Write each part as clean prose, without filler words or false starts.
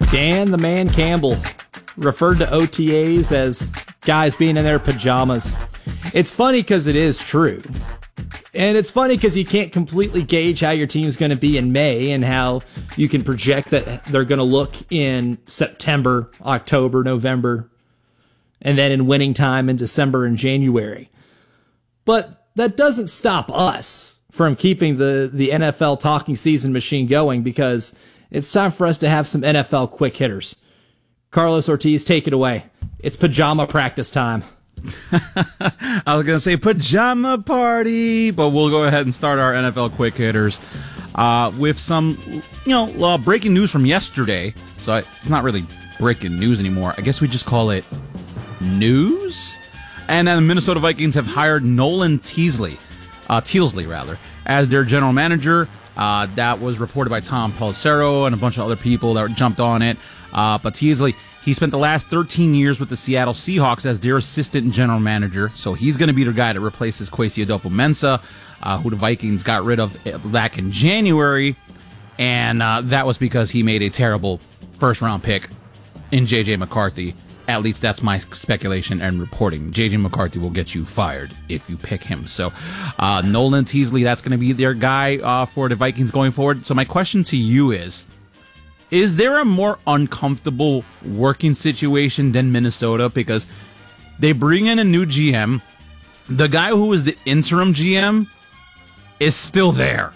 Dan the Man Campbell referred to OTAs as guys being in their pajamas. It's funny because it is true. And it's funny because you can't completely gauge how your team's going to be in May and how you can project that they're going to look in September, October, November, and then in winning time in December and January. But that doesn't stop us from keeping the NFL talking season machine going, because it's time for us to have some NFL quick hitters. Carlos Ortiz, take it away. It's pajama practice time. I was going to say pajama party, but we'll go ahead and start our NFL quick hitters with some, breaking news from yesterday. So it's not really breaking news anymore. I guess we just call it news. And then the Minnesota Vikings have hired Nolan Teasley, as their general manager. That was reported by Tom Pelissero and a bunch of other people that jumped on it. But Teasley, he spent the last 13 years with the Seattle Seahawks as their assistant general manager, so he's going to be the guy that replaces Kwesi Adolfo-Mensah, who the Vikings got rid of back in January, and that was because he made a terrible first-round pick in J.J. McCarthy. At least that's my speculation and reporting. J.J. McCarthy will get you fired if you pick him. So Nolan Teasley, that's going to be their guy for the Vikings going forward. So my question to you is there a more uncomfortable working situation than Minnesota? Because they bring in a new GM. The guy who was the interim GM is still there.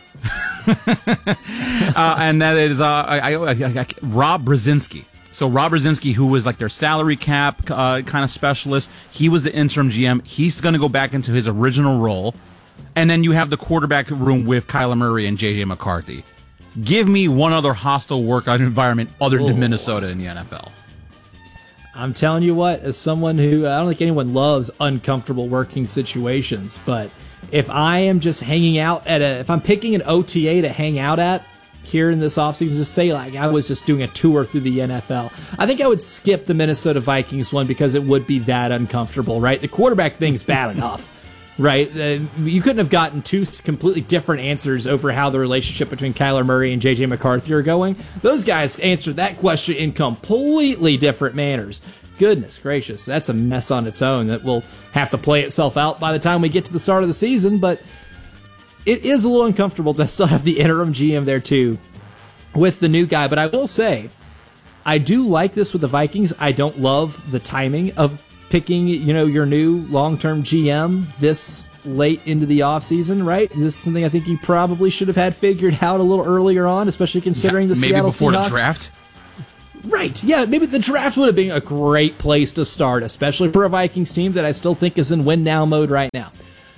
And that is Rob Brzezinski. So Rob Brzezinski, who was like their salary cap kind of specialist, he was the interim GM. He's going to go back into his original role. And then you have the quarterback room with Kyler Murray and J.J. McCarthy. Give me one other hostile work environment other than Minnesota in the NFL. I'm telling you what, as someone who, I don't think anyone loves uncomfortable working situations, but if I am just hanging out if I'm picking an OTA to hang out at here in this offseason, just say like I was just doing a tour through the NFL, I think I would skip the Minnesota Vikings one because it would be that uncomfortable, right? The quarterback thing's bad enough. Right, you couldn't have gotten two completely different answers over how the relationship between Kyler Murray and J.J. McCarthy are going. Those guys answered that question in completely different manners. Goodness gracious, that's a mess on its own that will have to play itself out by the time we get to the start of the season, but it is a little uncomfortable to still have the interim GM there too with the new guy. But I will say, I do like this with the Vikings. I don't love the timing of picking, your new long-term GM this late into the offseason, right? This is something I think you probably should have had figured out a little earlier on, especially considering the Seattle Seahawks. Maybe before the draft? Right, yeah, maybe the draft would have been a great place to start, especially for a Vikings team that I still think is in win-now mode right now.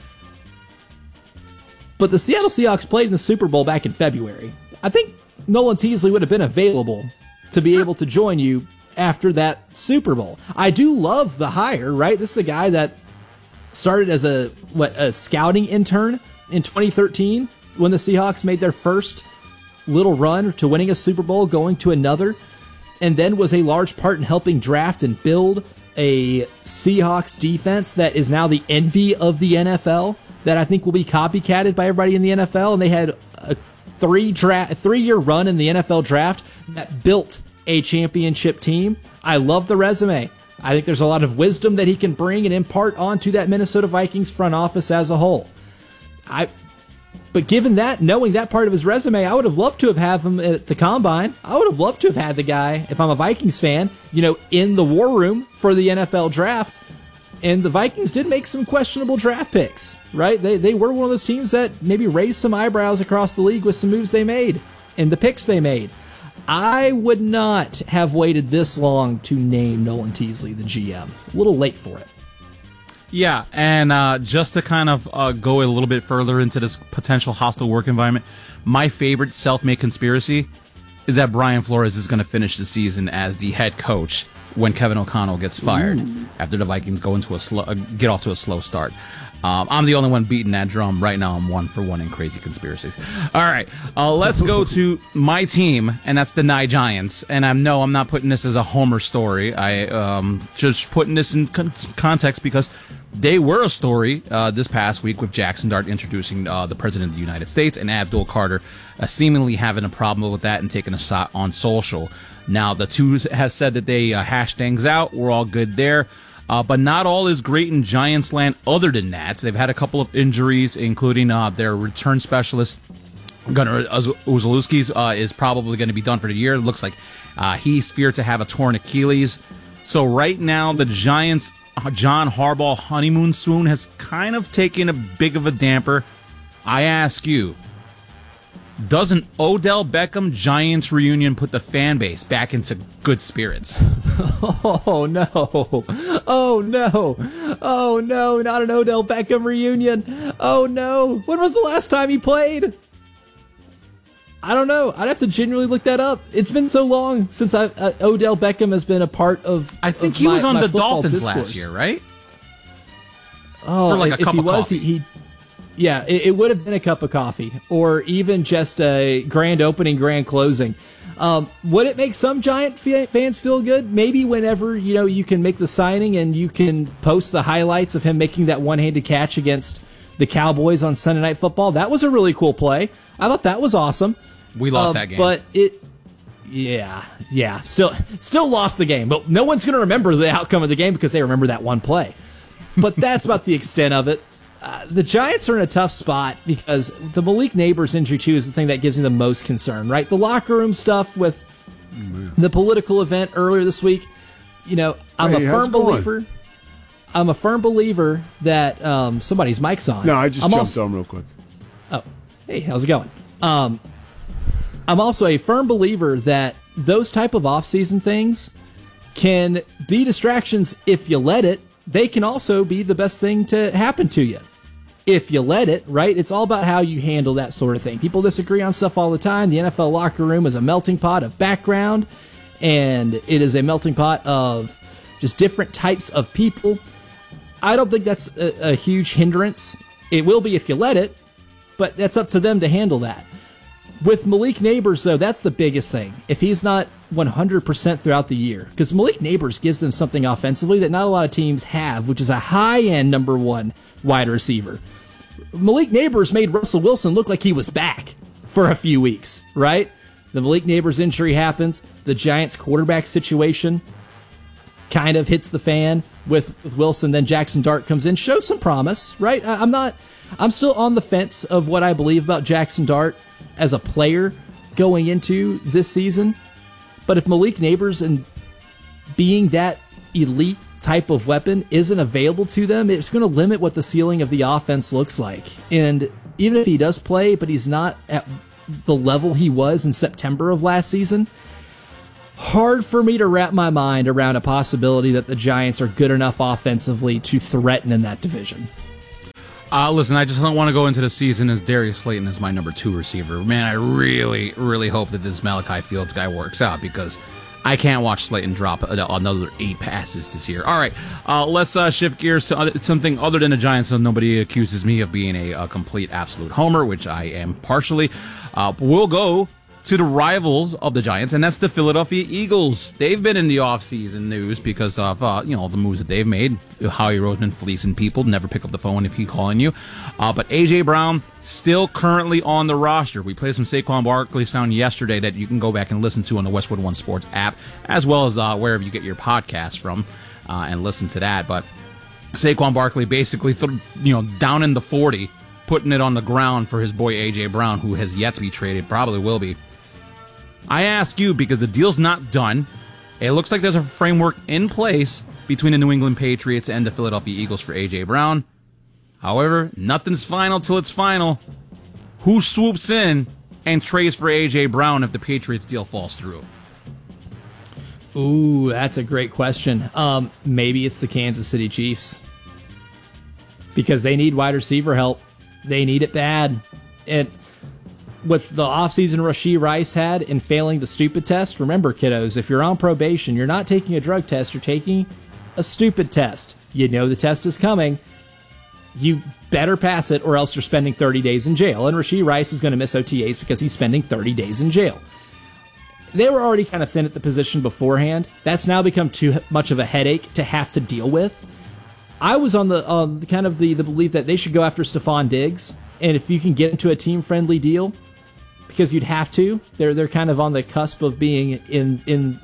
But the Seattle Seahawks played in the Super Bowl back in February. I think Nolan Teasley would have been available to be able to join you after that Super Bowl. I do love the hire, right? This is a guy that started as a scouting intern in 2013 when the Seahawks made their first little run to winning a Super Bowl, going to another, and then was a large part in helping draft and build a Seahawks defense that is now the envy of the NFL, that I think will be copycatted by everybody in the NFL. And they had a 3-year run in the NFL draft that built a championship team. I love the resume. I think there's a lot of wisdom that he can bring and impart onto that Minnesota Vikings front office as a whole. But given that, knowing that part of his resume, I would have loved to have him at the Combine. I would have loved to have had the guy, if I'm a Vikings fan, in the war room for the NFL draft. And the Vikings did make some questionable draft picks, right? They were one of those teams that maybe raised some eyebrows across the league with some moves they made and the picks they made. I would not have waited this long to name Nolan Teasley the GM. A little late for it. Yeah, and just to kind of go a little bit further into this potential hostile work environment, my favorite self-made conspiracy is that Brian Flores is going to finish the season as the head coach when Kevin O'Connell gets fired after the Vikings go into get off to a slow start. I'm the only one beating that drum right now. I'm 1-for-1 in crazy conspiracies. All right, let's go to my team, and that's the Nye Giants. And I'm not putting this as a homer story. I just putting this in context because they were a story this past week with Jackson Dart introducing the President of the United States and Abdul Carter seemingly having a problem with that and taking a shot on social. Now, the two has said that they hashed things out. We're all good there. But not all is great in Giants land other than that. They've had a couple of injuries, including their return specialist, Gunnar Uzalewski, is probably going to be done for the year. It looks like he's feared to have a torn Achilles. So right now, the Giants' John Harbaugh honeymoon swoon has kind of taken a big of a damper. I ask you, doesn't Odell Beckham Giants reunion put the fan base back into good spirits? Oh no. Oh no. Oh no, not an Odell Beckham reunion. Oh no. When was the last time he played? I don't know. I'd have to genuinely look that up. It's been so long since Odell Beckham has been a part of. I think he was on the Dolphins last year, right? Oh, for like a cup of coffee. He yeah, it would have been a cup of coffee, or even just a grand opening, grand closing. Would it make some Giant fans feel good? Maybe whenever you can make the signing and you can post the highlights of him making that one-handed catch against the Cowboys on Sunday Night Football. That was a really cool play. I thought that was awesome. We lost that game, but still lost the game. But no one's going to remember the outcome of the game because they remember that one play. But that's about the extent of it. The Giants are in a tough spot because the Malik Neighbors injury, too, is the thing that gives me the most concern, right? The locker room stuff with the political event earlier this week. I'm a firm believer that somebody's mic's on. No, I just jumped on real quick. Oh, hey, how's it going? I'm also a firm believer that those type of off-season things can be distractions if you let it. They can also be the best thing to happen to you if you let it, right? It's all about how you handle that sort of thing. People disagree on stuff all the time. The NFL locker room is a melting pot of background, and it is a melting pot of just different types of people. I don't think that's a huge hindrance. It will be if you let it, but that's up to them to handle that. With Malik Neighbors, though, that's the biggest thing. If he's not 100% throughout the year, because Malik Neighbors gives them something offensively that not a lot of teams have, which is a high-end number one wide receiver. Malik Neighbors made Russell Wilson look like he was back for a few weeks, right? The Malik Neighbors injury happens. The Giants quarterback situation kind of hits the fan with Wilson. Then Jackson Dart comes in, shows some promise, right? I'm still on the fence of what I believe about Jackson Dart as a player going into this season. But if Malik Neighbors and being that elite type of weapon isn't available to them, it's going to limit what the ceiling of the offense looks like. And even if he does play, but he's not at the level he was in September of last season, hard for me to wrap my mind around a possibility that the Giants are good enough offensively to threaten in that division. Listen, I just don't want to go into the season as Darius Slayton as my number 2 receiver. Man, I really, really hope that this Malachi Fields guy works out because I can't watch Slayton drop another 8 passes this year. All right, let's shift gears to something other than the Giants so nobody accuses me of being a complete absolute homer, which I am partially. We'll go to the rivals of the Giants, and that's the Philadelphia Eagles. They've been in the offseason news because of the moves that they've made. Howie Roseman fleecing people, never pick up the phone if he's calling you. But A.J. Brown still currently on the roster. We played some Saquon Barkley sound yesterday that you can go back and listen to on the Westwood One Sports app, as well as wherever you get your podcasts from, and listen to that. But Saquon Barkley basically, down in the 40, putting it on the ground for his boy A.J. Brown, who has yet to be traded, probably will be. I ask you because the deal's not done. It looks like there's a framework in place between the New England Patriots and the Philadelphia Eagles for A.J. Brown. However, nothing's final till it's final. Who swoops in and trades for A.J. Brown if the Patriots deal falls through? Ooh, that's a great question. Maybe it's the Kansas City Chiefs. Because they need wide receiver help. They need it bad. And with the offseason Rashee Rice had in failing the stupid test, remember, kiddos, if you're on probation, you're not taking a drug test, you're taking a stupid test. You know the test is coming. You better pass it or else you're spending 30 days in jail. And Rashee Rice is going to miss OTAs because he's spending 30 days in jail. They were already kind of thin at the position beforehand. That's now become too much of a headache to have to deal with. I was on the kind of the belief that they should go after Stephon Diggs, and if you can get into a team-friendly deal, because you'd have to, they're kind of on the cusp of being in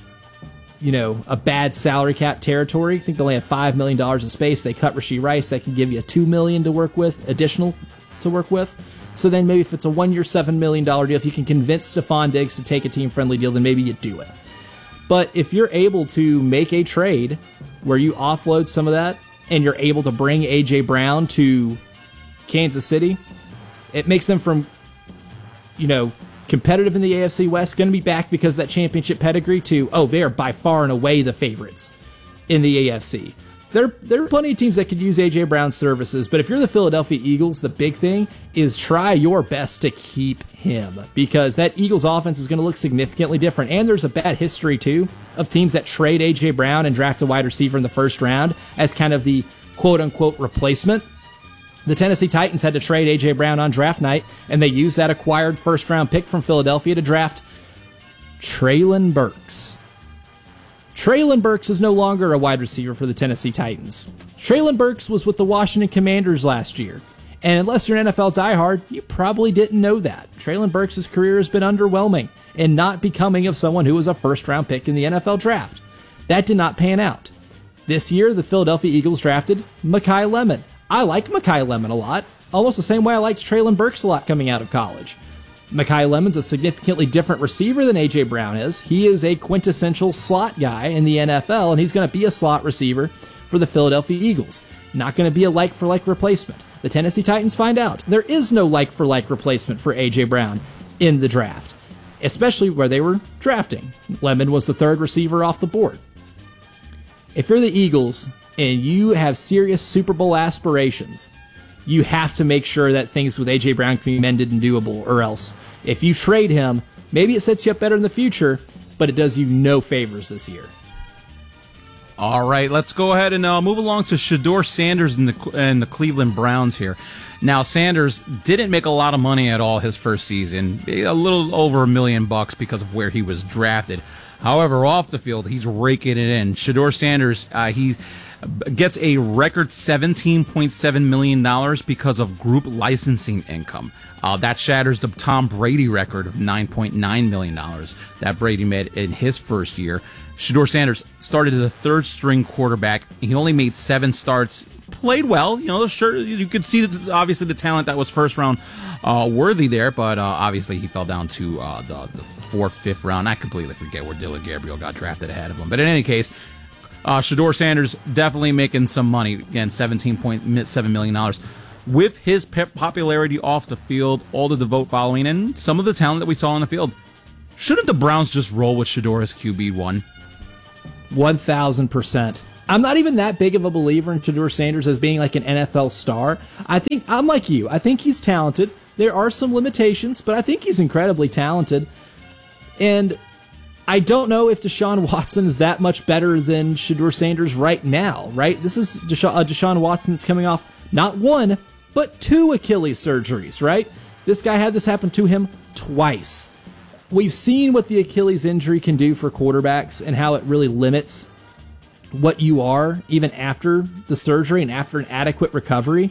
a bad salary cap territory. I think they only have $5 million in space. They cut Rashee Rice. That can give you $2 million to work with, additional to work with. So then maybe if it's a 1 year, $7 million deal, if you can convince Stephon Diggs to take a team-friendly deal, then maybe you do it. But if you're able to make a trade where you offload some of that and you're able to bring A.J. Brown to Kansas City, it makes them from, competitive in the AFC West, going to be back because of that championship pedigree, to, they are by far and away the favorites in the AFC. There are plenty of teams that could use A.J. Brown's services, but if you're the Philadelphia Eagles, the big thing is try your best to keep him, because that Eagles offense is going to look significantly different. And there's a bad history, too, of teams that trade A.J. Brown and draft a wide receiver in the first round as kind of the quote-unquote replacement. The Tennessee Titans had to trade A.J. Brown on draft night, and they used that acquired first-round pick from Philadelphia to draft Treylon Burks. Treylon Burks is no longer a wide receiver for the Tennessee Titans. Treylon Burks was with the Washington Commanders last year, and unless you're an NFL diehard, you probably didn't know that. Treylon Burks' career has been underwhelming and not becoming of someone who was a first-round pick in the NFL draft. That did not pan out. This year, the Philadelphia Eagles drafted Mekhi Lemon. I like Mekhi Lemon a lot, almost the same way I liked Treylon Burks a lot coming out of college. Mekhi Lemon's a significantly different receiver than A.J. Brown is. He is a quintessential slot guy in the NFL, and he's going to be a slot receiver for the Philadelphia Eagles. Not going to be a like-for-like replacement. The Tennessee Titans find out there is no like-for-like replacement for A.J. Brown in the draft, especially where they were drafting. Lemon was the third receiver off the board. If you're the Eagles and you have serious Super Bowl aspirations, you have to make sure that things with A.J. Brown can be mended and doable, or else if you trade him, maybe it sets you up better in the future, but it does you no favors this year. All right, let's go ahead and move along to Shedeur Sanders and the Cleveland Browns here. Now, Sanders didn't make a lot of money at all his first season, a little over $1 million because of where he was drafted. However, off the field, he's raking it in. Shedeur Sanders, he gets a record $17.7 million because of group licensing income. That shatters the Tom Brady record of $9.9 million that Brady made in his first year. Shedeur Sanders started as a third-string quarterback. He only made 7 starts. Played well. Sure, you could see, obviously, the talent that was first-round worthy there, but obviously he fell down to the 4th, 5th round. I completely forget where Dylan Gabriel got drafted ahead of him. But in any case, Shedeur Sanders definitely making some money. Again, $17.7 million. With his popularity off the field, all the vote following, and some of the talent that we saw on the field, shouldn't the Browns just roll with Shedeur as QB1? 1,000%. I'm not even that big of a believer in Shedeur Sanders as being like an NFL star. I think I'm like you. I think he's talented. There are some limitations, but I think he's incredibly talented. And I don't know if Deshaun Watson is that much better than Shedeur Sanders right now, right? This is Deshaun Watson that's coming off not 1, but 2 Achilles surgeries, right? This guy had this happen to him twice. We've seen what the Achilles injury can do for quarterbacks and how it really limits what you are even after the surgery and after an adequate recovery.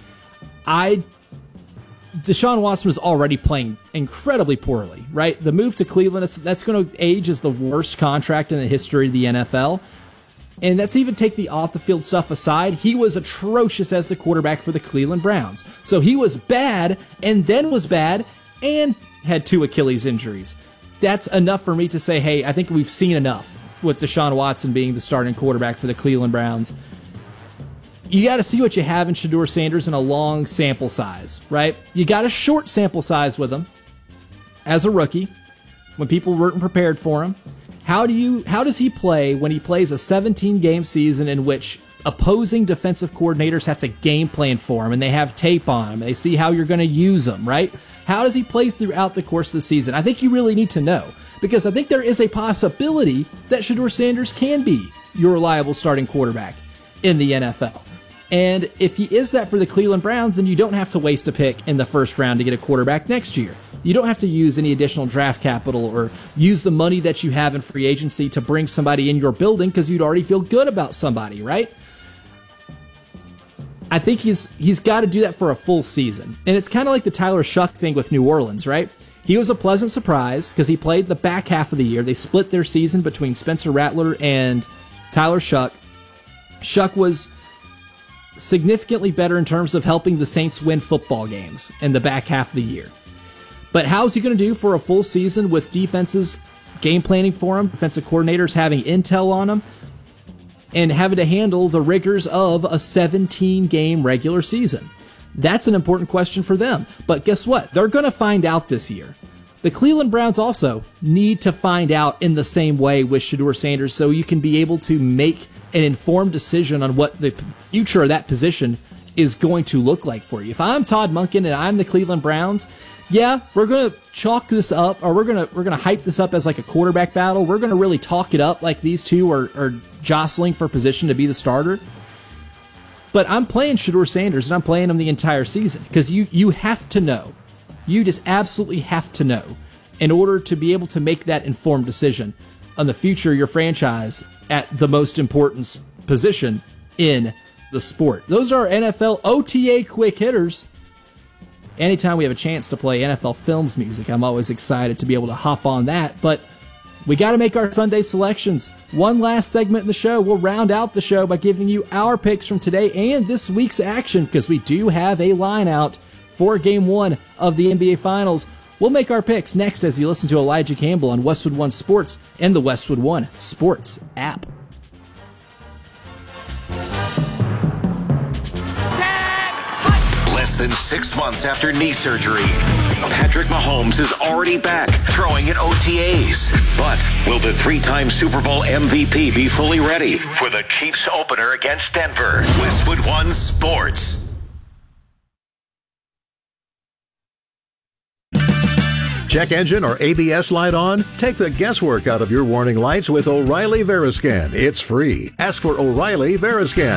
Deshaun Watson was already playing incredibly poorly, right? The move to Cleveland, that's going to age as the worst contract in the history of the NFL. And that's even take the off-the-field stuff aside. He was atrocious as the quarterback for the Cleveland Browns. So he was bad, and then was bad, and had 2 Achilles injuries. That's enough for me to say, hey, I think we've seen enough with Deshaun Watson being the starting quarterback for the Cleveland Browns. You got to see what you have in Shedeur Sanders in a long sample size, right? You got a short sample size with him as a rookie when people weren't prepared for him. How does he play when he plays a 17-game season in which opposing defensive coordinators have to game plan for him and they have tape on him and they see how you're going to use him, right? How does he play throughout the course of the season? I think you really need to know, because I think there is a possibility that Shedeur Sanders can be your reliable starting quarterback in the NFL. And if he is that for the Cleveland Browns, then you don't have to waste a pick in the first round to get a quarterback next year. You don't have to use any additional draft capital or use the money that you have in free agency to bring somebody in your building because you'd already feel good about somebody, right? I think he's got to do that for a full season. And it's kind of like the Tyler Shuck thing with New Orleans, right? He was a pleasant surprise because he played the back half of the year. They split their season between Spencer Rattler and Tyler Shuck. Shuck was significantly better in terms of helping the Saints win football games in the back half of the year. But how's he going to do for a full season with defenses game planning for him, defensive coordinators having intel on him, and having to handle the rigors of a 17-game regular season? That's an important question for them. But guess what? They're going to find out this year. The Cleveland Browns also need to find out in the same way with Shedeur Sanders so you can be able to make an informed decision on what the future of that position is going to look like for you. If I'm Todd Monken and I'm the Cleveland Browns, yeah, we're going to chalk this up, or we're going to hype this up as like a quarterback battle. We're going to really talk it up like these two are jostling for position to be the starter. But I'm playing Shedeur Sanders, and I'm playing him the entire season because you have to know. You just absolutely have to know in order to be able to make that informed decision on the future of your franchise at the most important position in the sport. Those are our NFL OTA quick hitters. Anytime we have a chance to play NFL Films music, I'm always excited to be able to hop on that. But we got to make our Sunday selections. One last segment in the show. We'll round out the show by giving you our picks from today and this week's action because we do have a line out for Game 1 of the NBA Finals. We'll make our picks next as you listen to Elijah Campbell on Westwood One Sports and the Westwood One Sports app. Less than 6 months after knee surgery, Patrick Mahomes is already back throwing at OTAs. But will the three-time Super Bowl MVP be fully ready for the Chiefs opener against Denver? Westwood One Sports. Check engine or ABS light on? Take the guesswork out of your warning lights with O'Reilly Veriscan. It's free. Ask for O'Reilly Veriscan.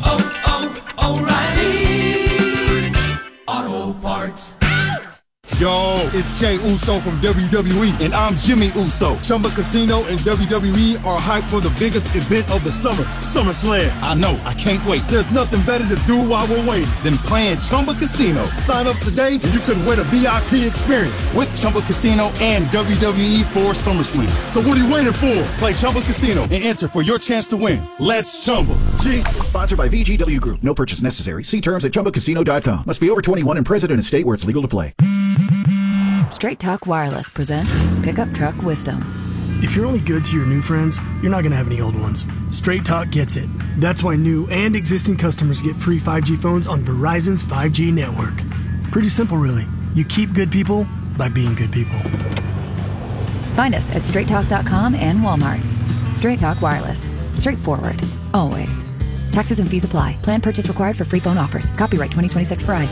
O'Reilly Auto Parts. Yo, it's Jay Uso from WWE, and I'm Jimmy Uso. Chumba Casino and WWE are hyped for the biggest event of the summer, SummerSlam. I know, I can't wait. There's nothing better to do while we're waiting than playing Chumba Casino. Sign up today and you could win a VIP experience with Chumba Casino and WWE for SummerSlam. So what are you waiting for? Play Chumba Casino and enter for your chance to win. Let's Chumba. Yeah. Sponsored by VGW Group. No purchase necessary. See terms at ChumbaCasino.com. Must be over 21 and present in a state where it's legal to play. Straight Talk Wireless presents Pickup Truck Wisdom. If you're only good to your new friends, you're not going to have any old ones. Straight Talk gets it. That's why new and existing customers get free 5G phones on Verizon's 5G network. Pretty simple, really. You keep good people by being good people. Find us at straighttalk.com and Walmart. Straight Talk Wireless. Straightforward. Always. Taxes and fees apply. Plan purchase required for free phone offers. Copyright 2026 Verizon.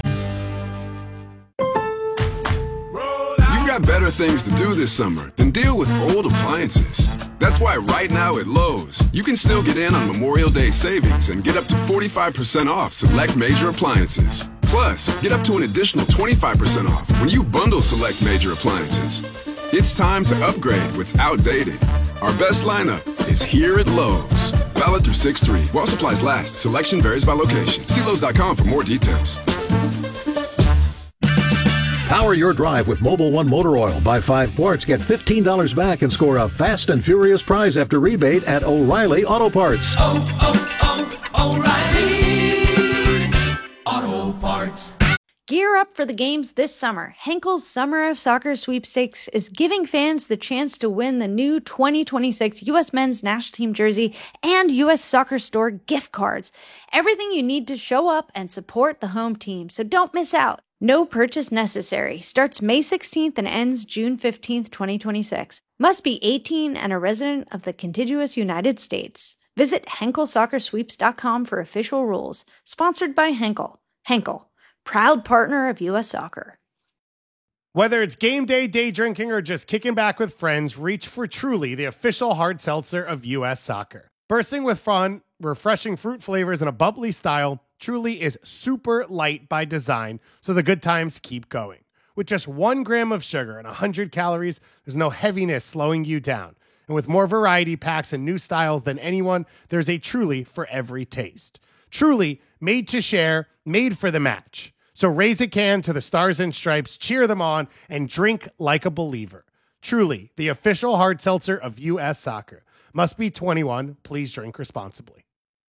Got better things to do this summer than deal with old appliances. That's why right now at Lowe's, you can still get in on Memorial Day savings and get up to 45% off select major appliances. Plus, get up to an additional 25% off when you bundle select major appliances. It's time to upgrade what's outdated. Our best lineup is here at Lowe's. Valid through 6/3. While supplies last. Selection varies by location. See Lowe's.com for more details. Power your drive with Mobil 1 Motor Oil. Buy 5 quarts, get $15 back, and score a fast and furious prize after rebate at O'Reilly Auto Parts. O'Reilly Auto Parts. Gear up for the games this summer. Henkel's Summer of Soccer Sweepstakes is giving fans the chance to win the new 2026 U.S. Men's National Team jersey and U.S. Soccer Store gift cards. Everything you need to show up and support the home team, so don't miss out. No purchase necessary. Starts May 16th and ends June 15th, 2026. Must be 18 and a resident of the contiguous United States. Visit HenkelSoccerSweeps.com for official rules. Sponsored by Henkel. Henkel, proud partner of U.S. Soccer. Whether it's game day, day drinking, or just kicking back with friends, reach for Truly, the official hard seltzer of U.S. Soccer. Bursting with fun, refreshing fruit flavors, and a bubbly style, Truly is super light by design, so the good times keep going. With just 1 gram of sugar and 100 calories, there's no heaviness slowing you down. And with more variety packs and new styles than anyone, there's a Truly for every taste. Truly, made to share, made for the match. So raise a can to the Stars and Stripes, cheer them on, and drink like a believer. Truly, the official hard seltzer of U.S. Soccer. Must be 21. Please drink responsibly.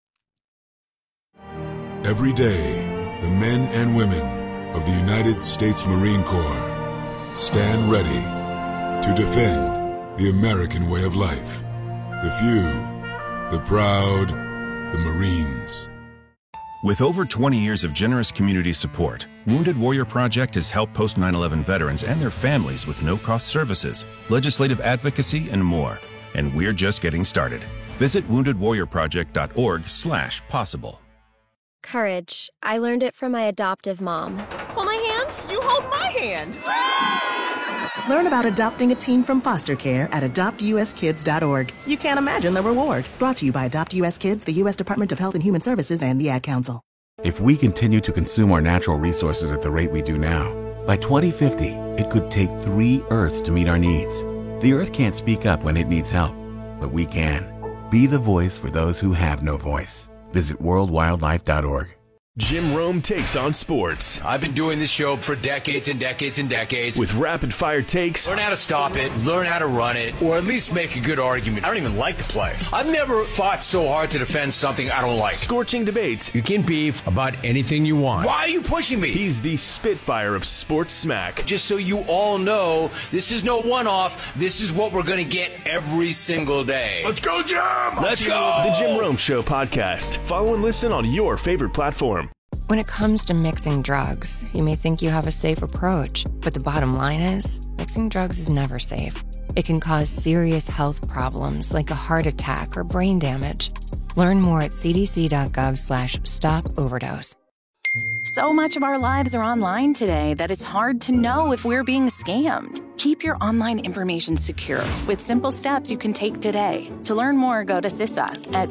Every day, the men and women of the United States Marine Corps stand ready to defend the American way of life. The few, the proud, the Marines. With over 20 years of generous community support, Wounded Warrior Project has helped post 9/11 veterans and their families with no-cost services, legislative advocacy, and more. And we're just getting started. Visit woundedwarriorproject.org/possible. Courage. I learned it from my adoptive mom. Hold my hand. You hold my hand. Learn about adopting a teen from foster care at adoptuskids.org. You can't imagine the reward. Brought to you by Adopt US Kids, the U.S. Department of Health and Human Services, and the Ad Council. If we continue to consume our natural resources at the rate we do now, by 2050, it could take 3 Earths to meet our needs. The Earth can't speak up when it needs help, but we can. Be the voice for those who have no voice. Visit worldwildlife.org. Jim Rome takes on sports. I've been doing this show for decades and decades and decades. With rapid-fire takes. Learn how to stop it, learn how to run it, or at least make a good argument. I don't even like to play. I've never fought so hard to defend something I don't like. Scorching debates. You can beef about anything you want. Why are you pushing me? He's the Spitfire of sports smack. Just so you all know, this is no one-off. This is what we're going to get every single day. Let's go, Jim! Let's go! The Jim Rome Show podcast. Follow and listen on your favorite platform. When it comes to mixing drugs, you may think you have a safe approach, but the bottom line is, mixing drugs is never safe. It can cause serious health problems like a heart attack or brain damage. Learn more at cdc.gov/stop-overdose. So much of our lives are online today that it's hard to know if we're being scammed. Keep your online information secure with simple steps you can take today. To learn more, go to CISA at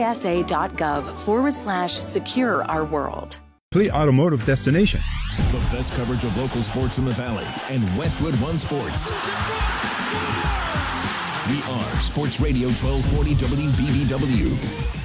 cisa.gov/secure our world. Complete automotive destination. The best coverage of local sports in the Valley and Westwood One Sports. We are Sports Radio 1240 WBBW.